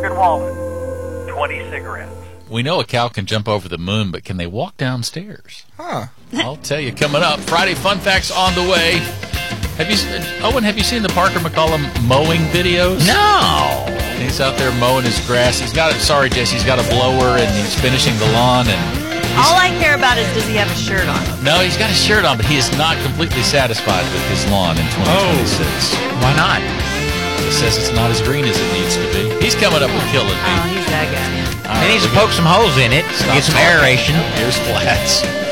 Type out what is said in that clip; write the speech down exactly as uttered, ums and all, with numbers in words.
Morgan Wallen, twenty cigarettes. We know a cow can jump over the moon, but can they walk downstairs? Huh. I'll tell you coming up. Friday Fun Facts on the way. Have you, Owen, have you seen the Parker McCollum mowing videos? No. He's out there mowing his grass. He's got it. Sorry, Jesse. He's got a blower, and he's finishing the lawn. And all I care about is, does he have a shirt on? No, he's got a shirt on, but he is not completely satisfied with his lawn in twenty twenty-six. Oh. Why not? He says it's not as green as it needs to be. He's coming up with Killing Me. Oh, he's that guy. He needs to poke some holes in it, get some aeration. Here's Flats.